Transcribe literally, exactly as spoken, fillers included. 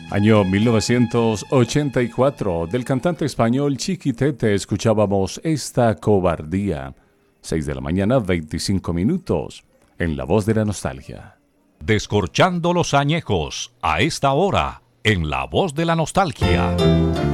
Año mil novecientos ochenta y cuatro, del cantante español Chiquitete escuchábamos Esta Cobardía. seis de la mañana, veinticinco minutos, en La Voz de la Nostalgia. Descorchando los añejos, a esta hora, en La Voz de la Nostalgia.